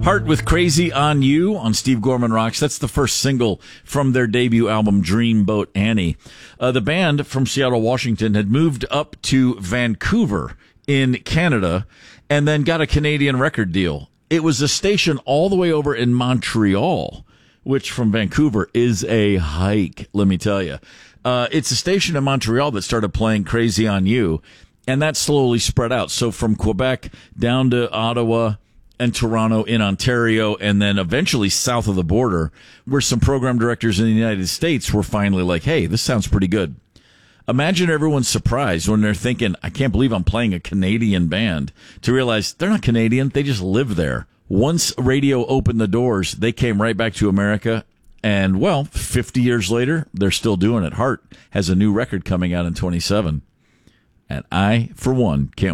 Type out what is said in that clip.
Heart with Crazy on You on Steve Gorman Rocks. That's the first single from their debut album, Dreamboat Annie. The band from Seattle, Washington had moved up to Vancouver in Canada and then got a Canadian record deal. It was a station all the way over in Montreal, which from Vancouver is a hike, let me tell you. It's a station in Montreal that started playing Crazy on You, and that slowly spread out. So from Quebec down to Ottawa and Toronto in Ontario, and then eventually south of the border, where some program directors in the United States were finally like, hey, this sounds pretty good. Imagine everyone's surprised when they're thinking, I can't believe I'm playing a Canadian band, to realize they're not Canadian, they just live there. Once radio opened the doors, they came right back to America, and, well, 50 years later, they're still doing it. Heart has a new record coming out in 27, and I, for one, can't